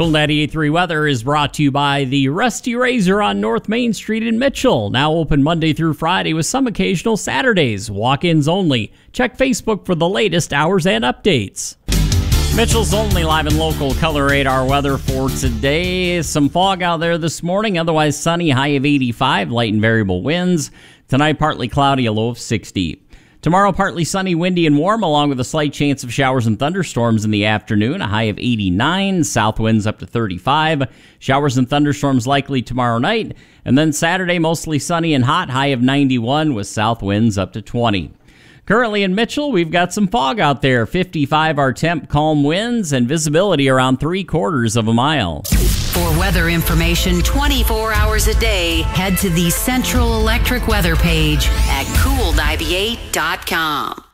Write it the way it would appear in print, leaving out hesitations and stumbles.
Cool 98.3 weather is brought to you by the Rusty Razor on North Main Street in Mitchell. Now open Monday through Friday with some occasional Saturdays. Walk-ins only. Check Facebook for the latest hours and updates. Mitchell's only live and local color radar weather for today. Some fog out there this morning, otherwise sunny, high of 85, light and variable winds. Tonight, partly cloudy, a low of 60. Tomorrow, partly sunny, windy, and warm, along with a slight chance of showers and thunderstorms in the afternoon, a high of 89, south winds up to 35. Showers and thunderstorms likely tomorrow night. And then Saturday, mostly sunny and hot, high of 91, with south winds up to 20. Currently in Mitchell, we've got some fog out there. 55 our temp, calm winds, and visibility around 3/4 of a mile. For weather information 24 hours a day, head to the Central Electric weather page at cool98.com.